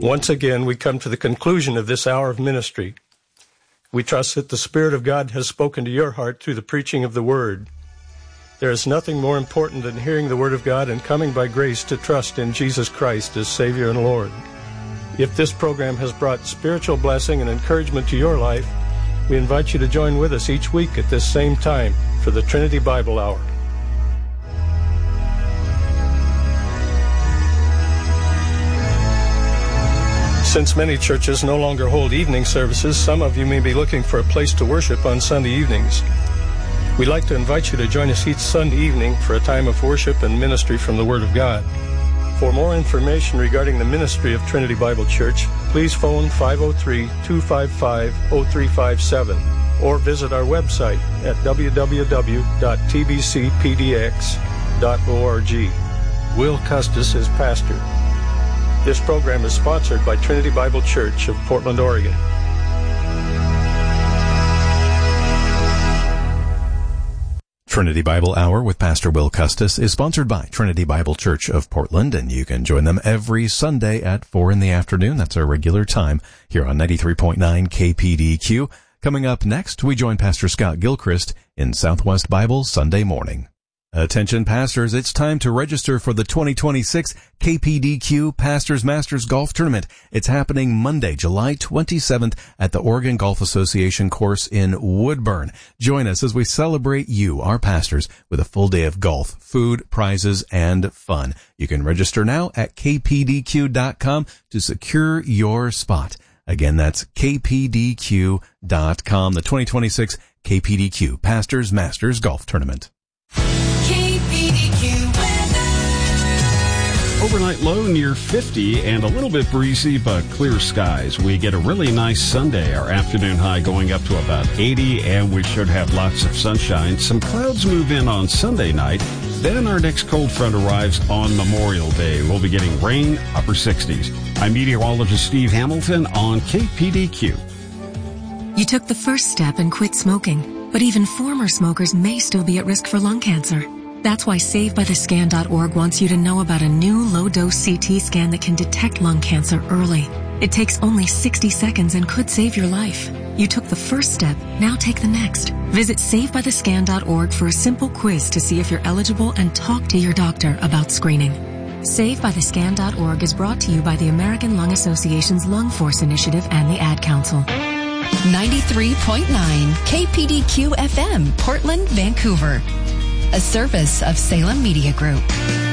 Once again, we come to the conclusion of this hour of ministry. We trust that the Spirit of God has spoken to your heart through the preaching of the Word. There is nothing more important than hearing the Word of God and coming by grace to trust in Jesus Christ as Savior and Lord. If this program has brought spiritual blessing and encouragement to your life, we invite you to join with us each week at this same time for the Trinity Bible Hour. Since many churches no longer hold evening services, some of you may be looking for a place to worship on Sunday evenings. We'd like to invite you to join us each Sunday evening for a time of worship and ministry from the Word of God. For more information regarding the ministry of Trinity Bible Church, please phone 503-255-0357 or visit our website at www.tbcpdx.org. Will Custis is pastor. This program is sponsored by Trinity Bible Church of Portland, Oregon. Trinity Bible Hour with Pastor Will Custis is sponsored by Trinity Bible Church of Portland, and you can join them every Sunday at 4 in the afternoon. That's our regular time here on 93.9 KPDQ. Coming up next, we join Pastor Scott Gilchrist in Southwest Bible Sunday Morning. Attention pastors, it's time to register for the 2026 KPDQ Pastors Masters Golf Tournament. It's happening Monday, July 27th at the Oregon Golf Association course in Woodburn. Join us as we celebrate you, our pastors, with a full day of golf, food, prizes, and fun. You can register now at kpdq.com to secure your spot. Again, that's kpdq.com, the 2026 KPDQ Pastors Masters Golf Tournament. Overnight low near 50 and a little bit breezy but clear skies. We get a really nice Sunday. Our afternoon high going up to about 80, and we should have lots of sunshine. Some clouds move in on Sunday night. Then our next cold front arrives on Memorial Day. We'll be getting rain, upper 60s. I'm meteorologist Steve Hamilton on KPDQ. You took the first step and quit smoking, but even former smokers may still be at risk for lung cancer. That's why SaveByTheScan.org wants you to know about a new low-dose CT scan that can detect lung cancer early. It takes only 60 seconds and could save your life. You took the first step, now take the next. Visit SaveByTheScan.org for a simple quiz to see if you're eligible and talk to your doctor about screening. SaveByTheScan.org is brought to you by the American Lung Association's Lung Force Initiative and the Ad Council. 93.9 KPDQ FM, Portland, Vancouver. A service of Salem Media Group.